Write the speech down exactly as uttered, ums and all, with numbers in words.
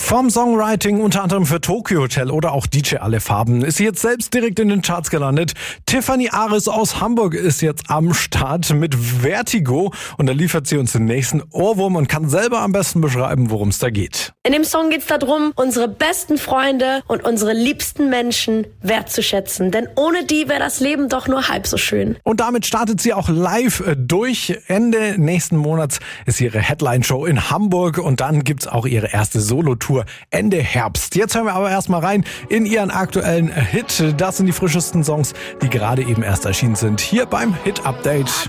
Vom Songwriting unter anderem für Tokyo Hotel oder auch D J Alle Farben ist sie jetzt selbst direkt in den Charts gelandet. Tiffany Aris aus Hamburg ist jetzt am Start mit Vertigo und da liefert sie uns den nächsten Ohrwurm und kann selber am besten beschreiben, worum es da geht. In dem Song geht's darum, unsere besten Freunde und unsere liebsten Menschen wertzuschätzen, denn ohne die wäre das Leben doch nur halb so schön. Und damit startet sie auch live durch. Ende nächsten Monats ist ihre Headline-Show in Hamburg und dann gibt's auch ihre erste Solo-Tour Ende Herbst. Jetzt hören wir aber erstmal rein in ihren aktuellen Hit. Das sind die frischesten Songs, die gerade eben erst erschienen sind, hier beim Hit Update.